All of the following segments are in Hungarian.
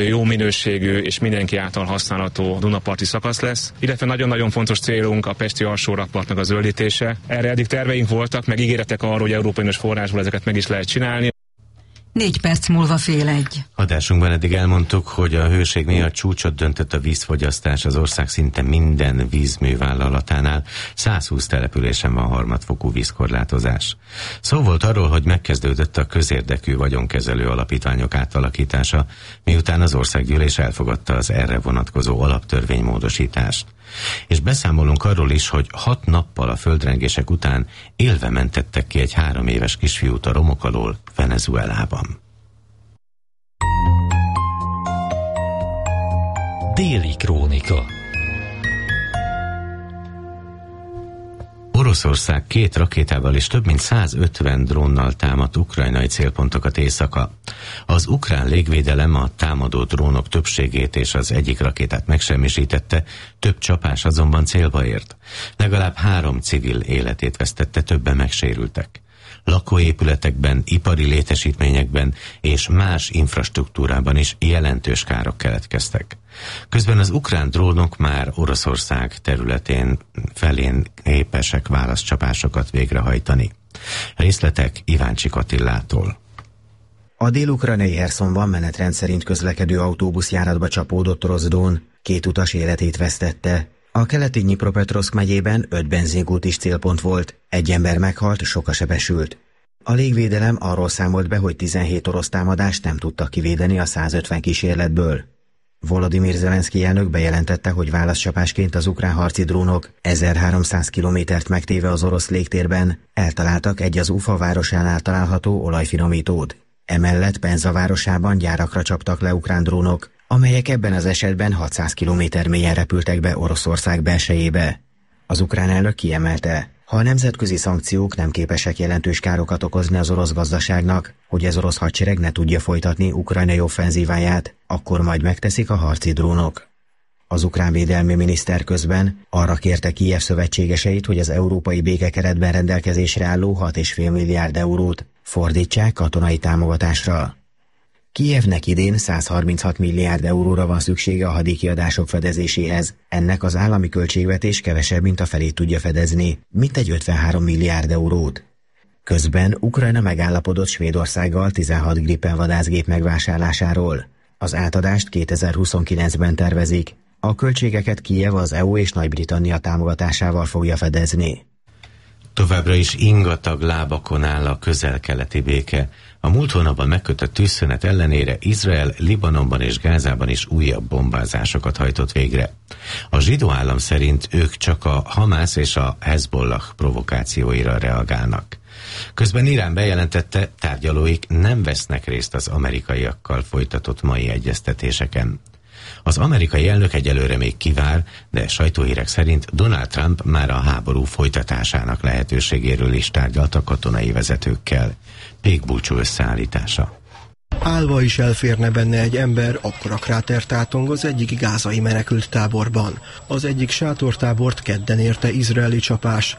jó minőségű és mindenki által használható Dunaparti szakasz lesz, illetve nagyon-nagyon fontos célunk a pesti alsó rakpartnak a zöldítése. Erre eddig terveink voltak, meg ígéretek arról, hogy Európai Uniós forrásból ezeket meg is lehet csinálni. 4 perc múlva 12:30. Adásunkban eddig elmondtuk, hogy a hőség miatt csúcsot döntött a vízfogyasztás az ország szinte minden vízművállalatánál. 120 településen van harmadfokú vízkorlátozás. Szó volt arról, hogy megkezdődött a közérdekű vagyonkezelő alapítványok átalakítása, miután az országgyűlés elfogadta az erre vonatkozó alaptörvénymódosítást. És beszámolunk arról is, hogy 6 nappal a földrengések után élve mentettek ki egy 3 éves kisfiút a romok alól Venezuelában. Déli krónika. Oroszország 2 rakétával és több mint 150 drónnal támadt ukrajnai célpontokat éjszaka. Az ukrán légvédelem a támadó drónok többségét és az egyik rakétát megsemmisítette, több csapás azonban célba ért. Legalább 3 civil életét vesztette, többen megsérültek. Lakóépületekben, ipari létesítményekben és más infrastruktúrában is jelentős károk keletkeztek. Közben az ukrán drónok már Oroszország területén felén képesek válaszcsapásokat végrehajtani. Részletek Iváncsik Attilától. A dél-ukrajnai Herszonban menetrend szerint közlekedő autóbuszjáratba csapódott orosz drón, 2 utas életét vesztette. A keleti Dnipropetrovszk megyében 5 benzingút is célpont volt, 1 ember meghalt, soka sebesült. A légvédelem arról számolt be, hogy 17 orosz támadást nem tudtak kivédeni a 150 kísérletből. Volodymyr Zelenszky elnök bejelentette, hogy válaszcsapásként az ukrán harci drónok 1300 kilométert megtéve az orosz légtérben eltaláltak egy az Ufa városánál található olajfinomítót. Emellett Penza városában gyárakra csaptak le ukrán drónok, amelyek ebben az esetben 600 kilométer mélyen repültek be Oroszország belsejébe. Az ukrán elnök kiemelte, ha a nemzetközi szankciók nem képesek jelentős károkat okozni az orosz gazdaságnak, hogy az orosz hadsereg ne tudja folytatni ukrajnai offenzíváját, akkor majd megteszik a harci drónok. Az ukrán védelmi miniszter közben arra kérte Kijev szövetségeseit, hogy az európai békekeretben rendelkezésre álló 6,5 milliárd eurót fordítsák katonai támogatásra. Kijevnek idén 136 milliárd euróra van szüksége a hadikiadások fedezéséhez. Ennek az állami költségvetés kevesebb, mint a felét tudja fedezni, mintegy 53 milliárd eurót. Közben Ukrajna megállapodott Svédországgal 16 Gripen vadászgép megvásárlásáról. Az átadást 2029-ben tervezik. A költségeket Kijev az EU és Nagy-Britannia támogatásával fogja fedezni. Továbbra is ingatag lábakon áll a közel-keleti béke. A múlt hónapban megkötött tűzszünet ellenére Izrael Libanonban és Gázában is újabb bombázásokat hajtott végre. A zsidó állam szerint ők csak a Hamász és a Hezbollah provokációira reagálnak. Közben Irán bejelentette, tárgyalóik nem vesznek részt az amerikaiakkal folytatott mai egyeztetéseken. Az amerikai elnök egyelőre még kivár, de sajtóhírek szerint Donald Trump már a háború folytatásának lehetőségéről is tárgyalt a katonai vezetőkkel. Pék Bulcsú összeállítása. Állva is elférne benne egy ember, akkora kráter tátong az egyik gázai menekült táborban. Az egyik sátortábort kedden érte izraeli csapás.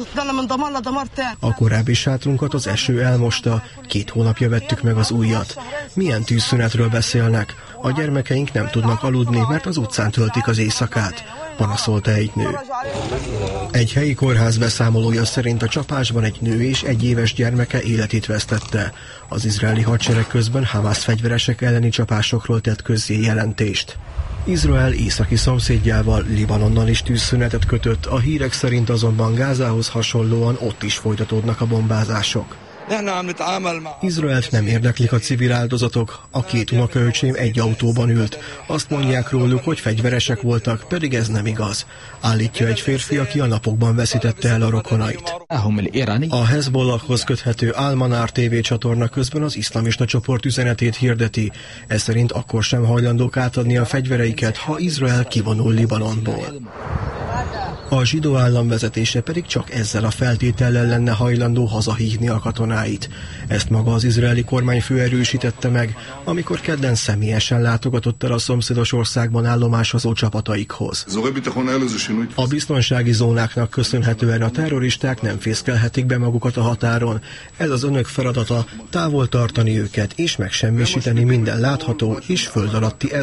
A korábbi sátrunkat az eső elmosta, 2 hónapja vettük meg az újat. Milyen tűzszünetről beszélnek? A gyermekeink nem tudnak aludni, mert az utcán töltik az éjszakát, panaszolta egy nő. Egy helyi kórház beszámolója szerint a csapásban egy nő és 1 éves gyermeke életét vesztette. Az izraeli hadsereg közben Hamász fegyveresek elleni csapásokról tett közzé jelentést. Izrael északi szomszédjával, Libanonnal is tűzszünetet kötött, a hírek szerint azonban Gázához hasonlóan ott is folytatódnak a bombázások. Izraelt nem érdeklik a civil áldozatok, a 2 unokaöcsém egy autóban ült. Azt mondják róluk, hogy fegyveresek voltak, pedig ez nem igaz. Állítja egy férfi, aki a napokban veszítette el a rokonait. A Hezbollahhoz köthető Al-Manar TV csatorna közben az iszlamista csoport üzenetét hirdeti. Ez szerint akkor sem hajlandók átadni a fegyvereiket, ha Izrael kivonul Libanonból. A zsidó állam vezetése pedig csak ezzel a feltétellel lenne hajlandó hazahívni a katonáit. Ezt maga az izraeli kormányfő erősítette meg, amikor kedden személyesen látogatott el a szomszédos országban állomásozó csapataikhoz. A biztonsági zónáknak köszönhetően a terroristák nem fészkelhetik be magukat a határon. Ez az önök feladata, távol tartani őket és megsemmisíteni minden látható és föld alatti